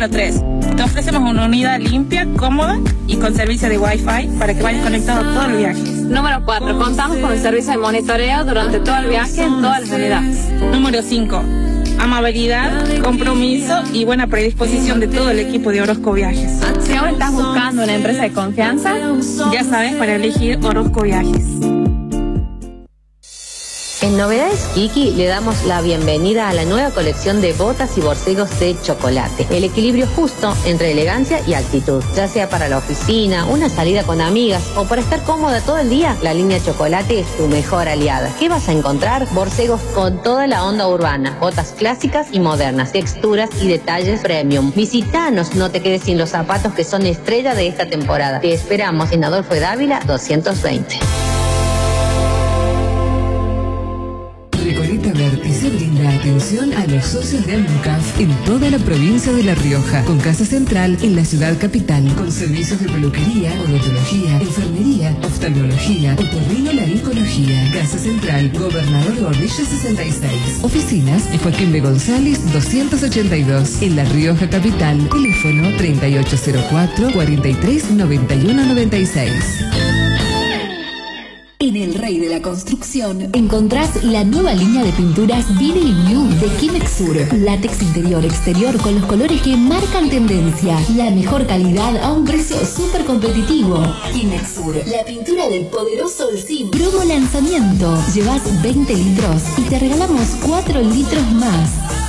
Número 3. Te ofrecemos una unidad limpia, cómoda y con servicio de Wi-Fi para que vayas conectado todo el viaje. Número 4. Contamos con el servicio de monitoreo durante todo el viaje en todas las unidades. Número 5. Amabilidad, compromiso y buena predisposición de todo el equipo de Orozco Viajes. Si ahora estás buscando una empresa de confianza, ya sabes para elegir Orozco Viajes. En Novedades Kiki le damos la bienvenida a la nueva colección de botas y borcegos de chocolate. El equilibrio justo entre elegancia y actitud. Ya sea para la oficina, una salida con amigas o para estar cómoda todo el día, la línea chocolate es tu mejor aliada. ¿Qué vas a encontrar? Borcegos con toda la onda urbana, botas clásicas y modernas, texturas y detalles premium. Visítanos, no te quedes sin los zapatos que son estrella de esta temporada. Te esperamos en Adolfo de Dávila 220. Recoleta Vértice brinda atención a los socios de Almucaf en toda la provincia de La Rioja, con casa central en la ciudad capital, con servicios de peluquería, odontología, enfermería, oftalmología, otorrinolaringología. Casa central, Gobernador Gordillo 66. Oficinas en Joaquín B. González 282, en La Rioja capital. Teléfono 3804-439196. En El Rey de la Construcción encontrás la nueva línea de pinturas Vinyl New de Kimex Sur. Látex interior-exterior con los colores que marcan tendencia. La mejor calidad a un precio súper competitivo. Kimex Sur, la pintura del poderoso Olsim. Promo lanzamiento. Llevas 20 litros y te regalamos 4 litros más.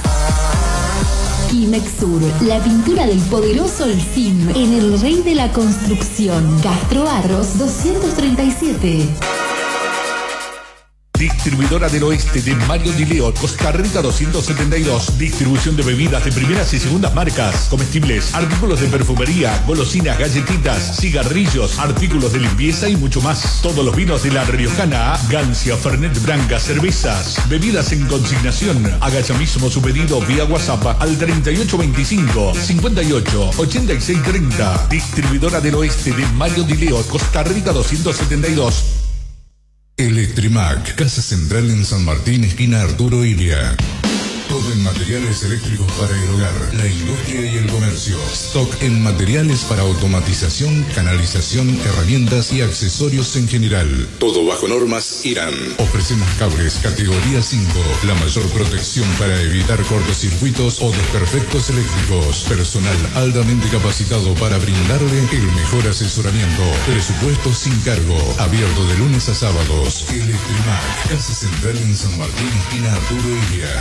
Kimex Sur, la pintura del poderoso Olsim en El Rey de la Construcción. Castro Barros 237. Distribuidora del Oeste de Mario Di Leo, Costa Rica 272. Distribución de bebidas de primeras y segundas marcas, comestibles, artículos de perfumería, golosinas, galletitas, cigarrillos, artículos de limpieza y mucho más. Todos los vinos de La Riojana, Gancia, Fernet Branca, cervezas, bebidas en consignación. Haga ya mismo su pedido vía WhatsApp al 3825 58 86 30. Distribuidora del Oeste de Mario Di Leo, Costa Rica 272. Electrimac, Casa Central en San Martín, esquina Arturo Ilia. Todo en materiales eléctricos para el hogar, la industria y el comercio. Stock en materiales para automatización, canalización, herramientas y accesorios en general. Todo bajo normas Irán. Ofrecemos cables categoría 5, la mayor protección para evitar cortocircuitos o desperfectos eléctricos. Personal altamente capacitado para brindarle el mejor asesoramiento. Presupuesto sin cargo. Abierto de lunes a sábados. Electrimac, Casa Central en San Martín, esquina Arturo Ilia.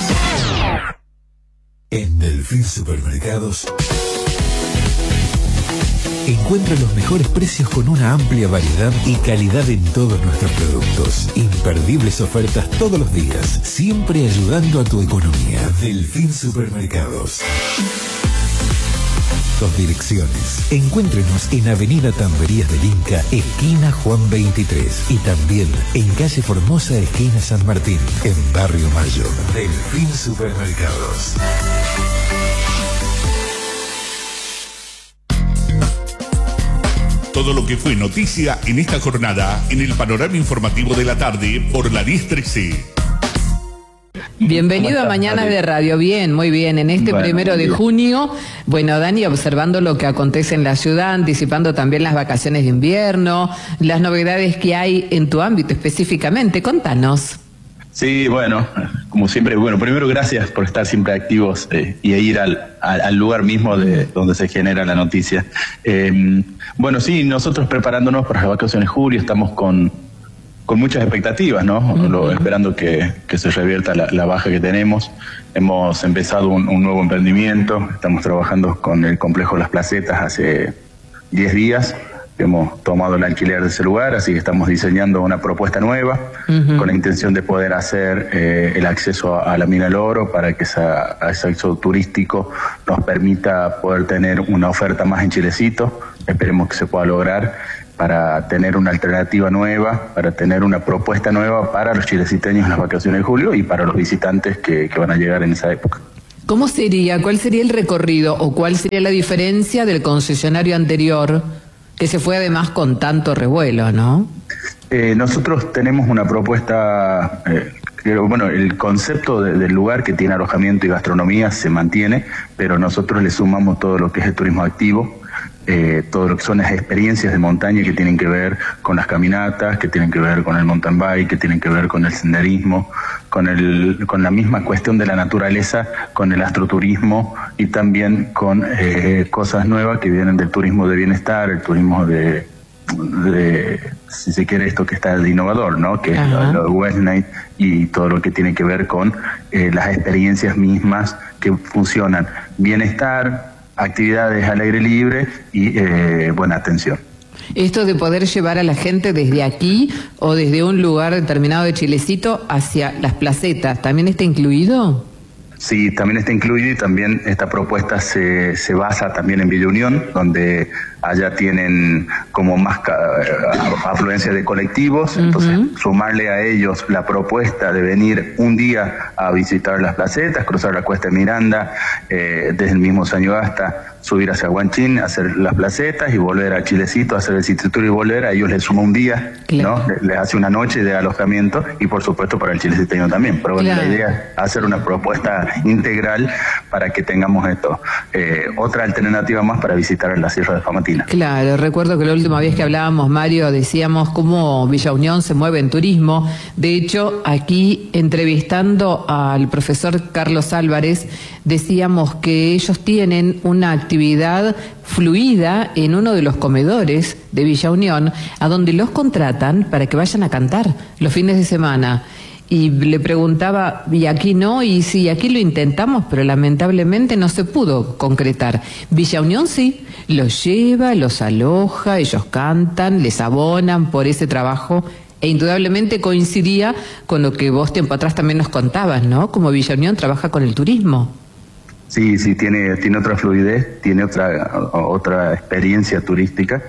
En Delfín Supermercados encuentra los mejores precios con una amplia variedad y calidad en todos nuestros productos. Imperdibles ofertas todos los días, siempre ayudando a tu economía. Delfín Supermercados. Dos direcciones. Encuéntrenos en Avenida Tamberías del Inca, esquina Juan 23. Y también en calle Formosa, esquina San Martín, en Barrio Mayo. Delfín Supermercados. Todo lo que fue noticia en esta jornada en el panorama informativo de la tarde por la 1013. Bienvenido a Mañanas de Radio. Bien, muy bien. En este 1 de junio, bueno, Dani, observando lo que acontece en la ciudad, anticipando también las vacaciones de invierno, las novedades que hay en tu ámbito específicamente. Contanos. Sí, bueno, como siempre, bueno, primero gracias por estar siempre activos y ir al lugar mismo de donde se genera la noticia. Bueno, sí, nosotros preparándonos para las vacaciones de julio, estamos con muchas expectativas, ¿no? Esperando que se revierta la baja que tenemos. Hemos empezado un nuevo emprendimiento, estamos trabajando con el complejo Las Placetas hace 10 días. Hemos tomado el alquiler de ese lugar, así que estamos diseñando una propuesta nueva con la intención de poder hacer el acceso a la mina del oro para que ese acceso turístico nos permita poder tener una oferta más en Chilecito. Esperemos que se pueda lograr para tener una alternativa nueva, para tener una propuesta nueva para los chileciteños en las vacaciones de julio y para los visitantes que van a llegar en esa época. ¿Cómo sería? ¿Cuál sería el recorrido o cuál sería la diferencia del concesionario anterior, que se fue además con tanto revuelo, ¿no? Nosotros tenemos una propuesta bueno, el concepto del lugar que tiene alojamiento y gastronomía se mantiene, pero nosotros le sumamos todo lo que es el turismo activo, todo lo que son las experiencias de montaña que tienen que ver con las caminatas, que tienen que ver con el mountain bike, que tienen que ver con el senderismo, con la misma cuestión de la naturaleza, con el astroturismo y también con cosas nuevas que vienen del turismo de bienestar, el turismo de si se quiere, esto que está de innovador, ¿no? Que es lo de Westnight y todo lo que tiene que ver con las experiencias mismas que funcionan. Bienestar, actividades al aire libre y buena atención. Esto de poder llevar a la gente desde aquí o desde un lugar determinado de Chilecito hacia las placetas, ¿también está incluido? Sí, también está incluido y también esta propuesta se basa también en Villa Unión, donde allá tienen como más afluencia de colectivos, entonces sumarle a ellos la propuesta de venir un día a visitar las placetas, cruzar la Cuesta de Miranda, desde el mismo Sañugasta, subir hacia Huanchín, hacer las placetas y volver a Chilecito, hacer el City Tour y volver, a ellos les suma un día, ¿no? Les hace una noche de alojamiento y por supuesto para el chileciteño también, pero bueno, la idea es hacer una propuesta integral para que tengamos esto, otra alternativa más para visitar la Sierra de Famatina. Claro, recuerdo que la última vez que hablábamos, Mario, decíamos cómo Villa Unión se mueve en turismo. De hecho, aquí entrevistando al profesor Carlos Álvarez, decíamos que ellos tienen una actividad fluida en uno de los comedores de Villa Unión, a donde los contratan para que vayan a cantar los fines de semana. Y le preguntaba, y aquí no, y sí, aquí lo intentamos, pero lamentablemente no se pudo concretar. Villa Unión sí, los lleva, los aloja, ellos cantan, les abonan por ese trabajo, e indudablemente coincidía con lo que vos tiempo atrás también nos contabas, ¿no? Como Villa Unión trabaja con el turismo. Sí, tiene otra fluidez, tiene otra experiencia turística.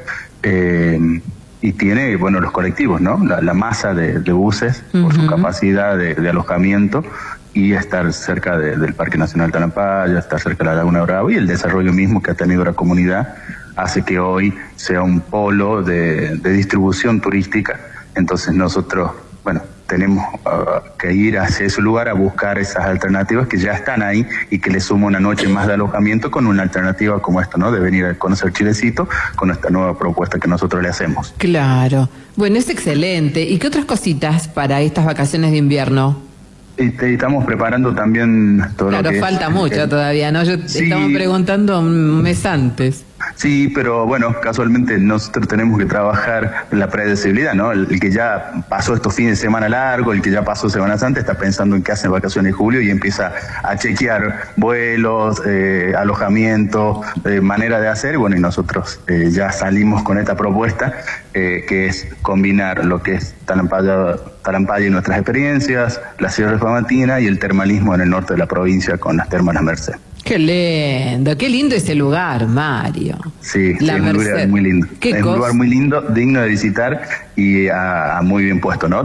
Y tiene, bueno, los colectivos, ¿no? La masa de buses, por su capacidad de alojamiento y estar cerca del Parque Nacional Talampaya, estar cerca de la Laguna Brava y el desarrollo mismo que ha tenido la comunidad hace que hoy sea un polo de distribución turística. Entonces nosotros, bueno, tenemos que ir hacia ese lugar a buscar esas alternativas que ya están ahí y que le suma una noche más de alojamiento con una alternativa como esta, ¿no? De venir a conocer Chilecito con esta nueva propuesta que nosotros le hacemos. Claro. Bueno, es excelente. ¿Y qué otras cositas para estas vacaciones de invierno? Estamos preparando también todo lo que falta mucho todavía, ¿no? Estamos preguntando un mes antes. Sí, pero bueno, casualmente nosotros tenemos que trabajar la predecibilidad, ¿no? El que ya pasó estos fines de semana largos, el que ya pasó Semana Santa, está pensando en qué hace en vacaciones de julio y empieza a chequear vuelos, alojamiento, manera de hacer. Bueno, y nosotros ya salimos con esta propuesta, que es combinar lo que es Talampaya y nuestras experiencias, la Sierra de Famatina y el termalismo en el norte de la provincia con las termas La Merced. Qué lindo ese lugar, Mario. Sí, es un lugar muy lindo. Es un lugar muy lindo, digno de visitar y muy bien puesto, ¿no?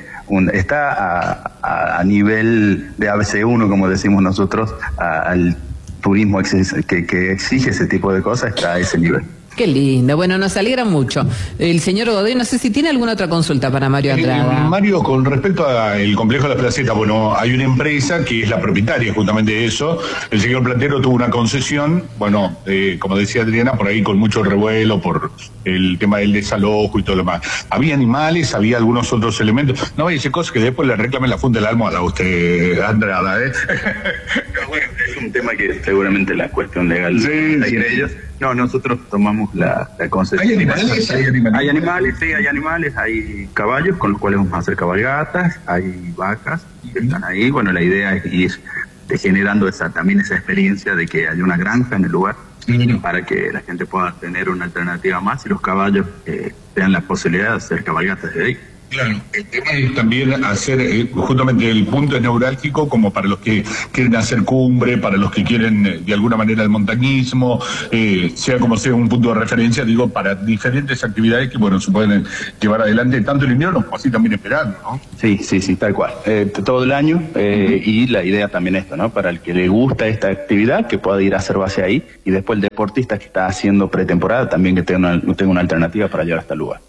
Está a nivel de ABC1, como decimos nosotros, al turismo que exige ese tipo de cosas, está a ese nivel. Qué lindo. Bueno, nos alegra mucho. El señor Godoy, no sé si tiene alguna otra consulta para Mario Andrada. Mario, con respecto al complejo de la Placeta, bueno, hay una empresa que es la propietaria justamente de eso. El señor Platero tuvo una concesión, bueno, como decía Adriana, por ahí con mucho revuelo por el tema del desalojo y todo lo demás. Había animales, había algunos otros elementos. No vaya a decir cosas que después le reclamen la funda del almohada a usted, Andrada, ¿eh? Bueno, es un tema que seguramente la cuestión legal ellos. No, nosotros tomamos la concesión. ¿Hay animales? Hay animales, hay caballos con los cuales vamos a hacer cabalgatas, hay vacas que están ahí. Bueno, la idea es ir generando también esa experiencia de que haya una granja en el lugar para que la gente pueda tener una alternativa más y los caballos tengan la posibilidad de hacer cabalgatas de ahí. Claro, el tema es también hacer, justamente el punto es neurálgico como para los que quieren hacer cumbre, para los que quieren de alguna manera el montañismo, sea como sea un punto de referencia, digo, para diferentes actividades que, bueno, se pueden llevar adelante tanto el invierno como así también esperando, ¿no? Sí, tal cual. Todo el año y la idea también esto, ¿no? Para el que le gusta esta actividad, que pueda ir a hacer base ahí y después el deportista que está haciendo pretemporada también que tenga una alternativa para llegar hasta el lugar.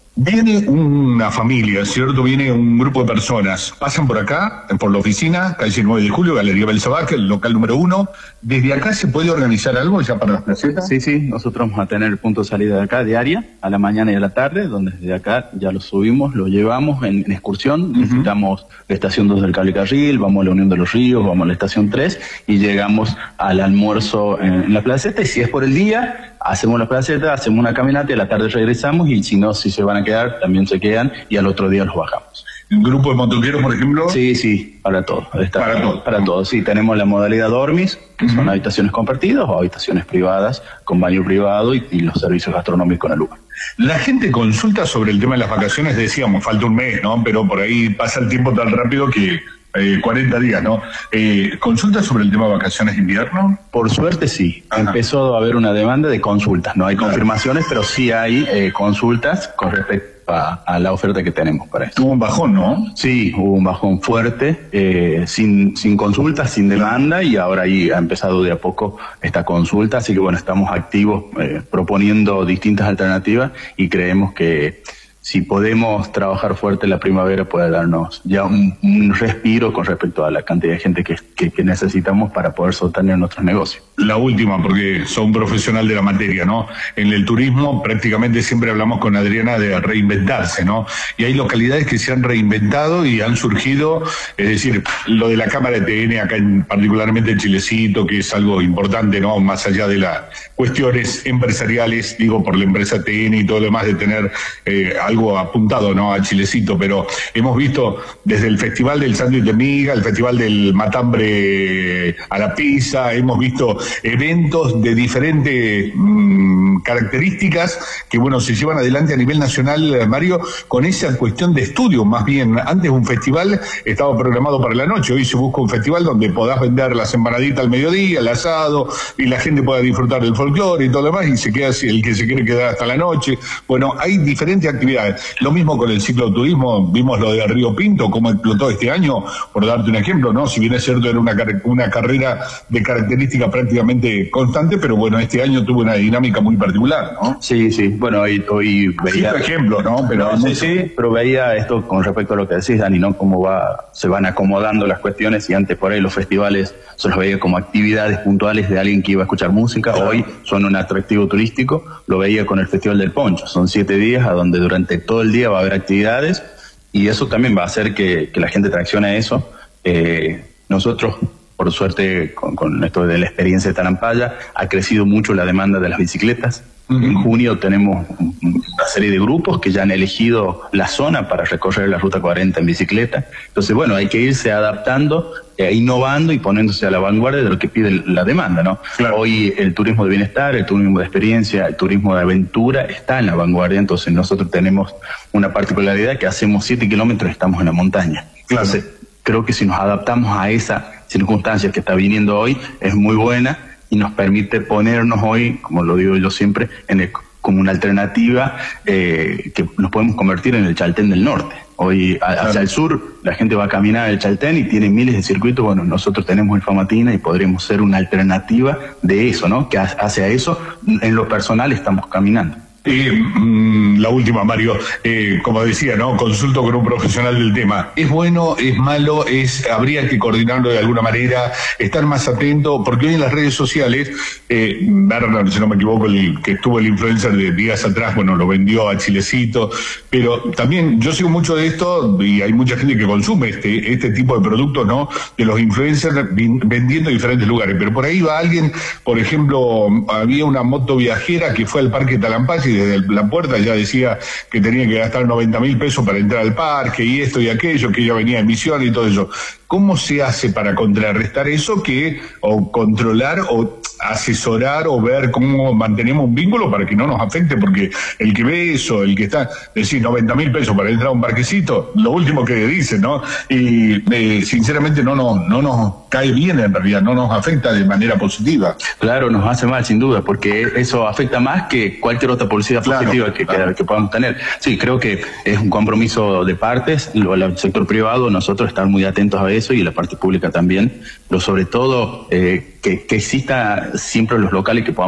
Viene una familia, ¿cierto? Viene un grupo de personas. Pasan por acá, por la oficina, calle 9 de Julio, Galería Belsabac, el local número 1. ¿Desde acá se puede organizar algo ya para las placetas? Sí, nosotros vamos a tener punto de salida de acá diaria, a la mañana y a la tarde, donde desde acá ya lo subimos, lo llevamos en excursión, visitamos la estación 2 del Cable Carril, vamos a la Unión de los Ríos, vamos a la estación 3 y llegamos al almuerzo en la placeta, y si es por el día, hacemos la placeta, hacemos una caminata y a la tarde regresamos, y si no, si se van a quedar, también se quedan y al otro día los bajamos. ¿Un grupo de motoqueros, por ejemplo? Sí, para todos. Para todos, sí. Tenemos la modalidad dormis, que son habitaciones compartidas o habitaciones privadas con baño privado y los servicios gastronómicos en el lugar. La gente consulta sobre el tema de las vacaciones, decíamos, falta un mes, ¿no? Pero por ahí pasa el tiempo tan rápido que 40 días, ¿no? ¿Consultas sobre el tema de vacaciones de invierno? Por suerte sí. Empezó a haber una demanda de consultas. No hay confirmaciones, pero sí hay consultas con respecto a la oferta que tenemos para esto. Hubo un bajón, ¿no? Sí, hubo un bajón fuerte, sin consultas, sin demanda, y ahora ahí ha empezado de a poco esta consulta, así que bueno, estamos activos proponiendo distintas alternativas y creemos que si podemos trabajar fuerte la primavera puede darnos ya un respiro con respecto a la cantidad de gente que necesitamos para poder sostener nuestros negocios. La última, porque soy un profesional de la materia, ¿no? En el turismo prácticamente siempre hablamos con Adriana de reinventarse, ¿no? Y hay localidades que se han reinventado y han surgido, es decir, lo de la Cámara de TN acá particularmente en Chilecito, que es algo importante, ¿no? Más allá de las cuestiones empresariales, digo, por la empresa TN y todo lo demás, de tener algo apuntado, ¿no? A Chilecito, pero hemos visto desde el Festival del Sándwich de Miga, el Festival del Matambre a la Pizza, hemos visto eventos de diferentes características que, bueno, se llevan adelante a nivel nacional, Mario, con esa cuestión de estudio, más bien. Antes un festival estaba programado para la noche, hoy se busca un festival donde podás vender las empanaditas al mediodía, el asado, y la gente pueda disfrutar del folclore y todo lo demás, y se queda el que se quiere quedar hasta la noche. Bueno, hay diferentes actividades. Lo mismo con el cicloturismo, vimos lo de Río Pinto, cómo explotó este año, por darte un ejemplo, ¿no? Si bien es cierto, era una carrera de característica prácticamente constante, pero bueno, este año tuvo una dinámica muy particular, ¿no? Sí, bueno, hoy veía... Sí, ejemplo, ¿no? Pero pero veía esto con respecto a lo que decís, Dani, ¿no? Cómo se van acomodando las cuestiones, y antes por ahí los festivales se los veía como actividades puntuales de alguien que iba a escuchar música, hoy son un atractivo turístico. Lo veía con el Festival del Poncho, son 7 días a donde durante todo el día va a haber actividades, y eso también va a hacer que la gente traccione a eso. Nosotros, por suerte, con esto de la experiencia de Tarampaya, ha crecido mucho la demanda de las bicicletas. En junio tenemos una serie de grupos que ya han elegido la zona para recorrer la Ruta 40 en bicicleta. Entonces, bueno, hay que irse adaptando, innovando y poniéndose a la vanguardia de lo que pide la demanda, ¿no? Claro. Hoy el turismo de bienestar, el turismo de experiencia, el turismo de aventura está en la vanguardia. Entonces nosotros tenemos una particularidad que hacemos 7 kilómetros y estamos en la montaña. Claro. Entonces creo que si nos adaptamos a esa circunstancia que está viniendo hoy, es muy buena y nos permite ponernos hoy, como lo digo yo siempre, como una alternativa que nos podemos convertir en el Chaltén del Norte. Hoy hacia el sur la gente va a caminar el Chaltén y tiene miles de circuitos. Bueno, nosotros tenemos el Famatina y podremos ser una alternativa de eso, ¿no? Que hacia eso, en lo personal, estamos caminando. La última, Mario, como decía, ¿no? Consulto con un profesional del tema. ¿Es bueno, es malo, habría que coordinarlo de alguna manera, estar más atento? Porque hoy en las redes sociales, Bernard, si no me equivoco, el que estuvo el influencer de días atrás, bueno, lo vendió a Chilecito, pero también yo sigo mucho de esto y hay mucha gente que consume este tipo de productos, ¿no? De los influencers vendiendo en diferentes lugares, pero por ahí va alguien, por ejemplo, había una moto viajera que fue al Parque Talampaya y desde la puerta ya decía que tenía que gastar 90.000 pesos para entrar al parque y esto y aquello, que ella venía en misión y todo eso. ¿Cómo se hace para contrarrestar eso o controlar o asesorar o ver cómo mantenemos un vínculo para que no nos afecte? Porque el que ve eso, el que está, decir 90.000 pesos para entrar a un parquecito, lo último que dice, ¿no? Y sinceramente no nos cae bien en realidad, no nos afecta de manera positiva. Claro, nos hace mal sin duda, porque eso afecta más que cualquier otra publicidad positiva que podamos tener. Sí, creo que es un compromiso de partes, el sector privado, nosotros estar muy atentos a eso y la parte pública también, pero sobre todo que exista siempre los locales que podamos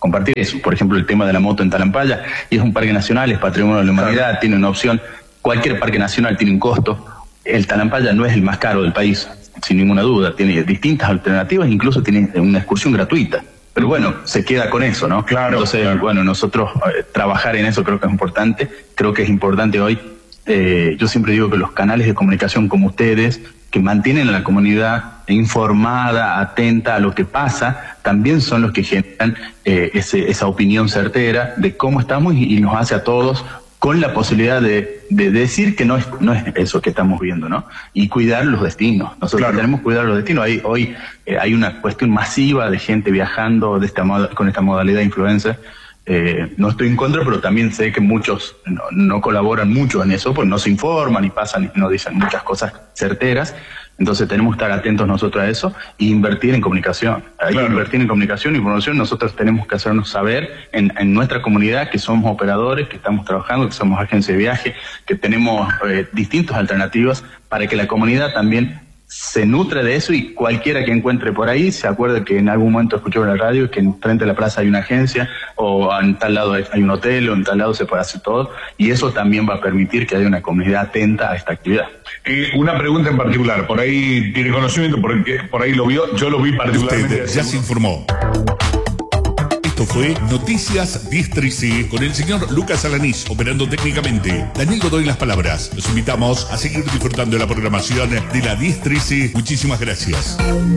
compartir eso. Por ejemplo, el tema de la moto en Talampaya, y es un parque nacional, es patrimonio de la humanidad, tiene una opción. Cualquier parque nacional tiene un costo. El Talampaya no es el más caro del país, sin ninguna duda. Tiene distintas alternativas, incluso tiene una excursión gratuita. Pero bueno, se queda con eso, ¿no? Claro. Entonces, bueno, nosotros trabajar en eso creo que es importante. Creo que es importante hoy. Yo siempre digo que los canales de comunicación como ustedes, que mantienen a la comunidad informada, atenta a lo que pasa, también son los que generan esa opinión certera de cómo estamos y nos hace a todos con la posibilidad de decir que no es eso que estamos viendo, ¿no? Y cuidar los destinos. Nosotros tenemos que cuidar los destinos. Hoy hay una cuestión masiva de gente viajando con esta modalidad de influencer. No estoy en contra, pero también sé que muchos no colaboran mucho en eso, pues no se informan y pasan y no dicen muchas cosas certeras. Entonces tenemos que estar atentos nosotros a eso e invertir en comunicación. Hay que invertir en comunicación y promoción. Nosotros tenemos que hacernos saber en nuestra comunidad que somos operadores, que estamos trabajando, que somos agencia de viaje, que tenemos distintas alternativas para que la comunidad también se nutre de eso y cualquiera que encuentre por ahí se acuerde que en algún momento escuchó en la radio que en frente a la plaza hay una agencia o en tal lado hay un hotel o en tal lado se puede hacer todo y eso también va a permitir que haya una comunidad atenta a esta actividad. Una pregunta en particular, por ahí tiene conocimiento, porque por ahí lo vio, yo lo vi particularmente. Usted ya se informó. Esto fue Noticias Districi con el señor Lucas Alanís operando técnicamente. Daniel Godoy las palabras. Los invitamos a seguir disfrutando de la programación de la Districi. Muchísimas gracias.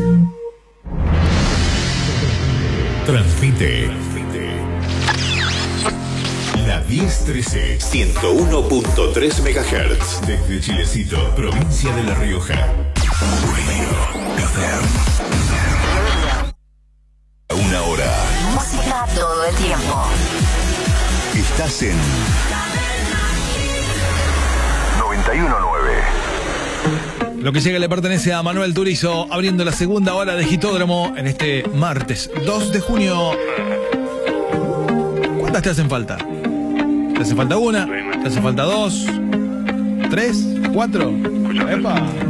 Transmite la 1013 101.3 MHz desde Chilecito, provincia de La Rioja. Una hora. Música todo el tiempo. Estás en 91.9. Lo que llega le pertenece a Manuel Turizo, abriendo la segunda hora de Hitódromo en este martes 2 de junio. ¿Cuántas te hacen falta? ¿Te hace falta una? ¿Te hace falta dos? ¿Tres? ¿Cuatro? ¡Epa!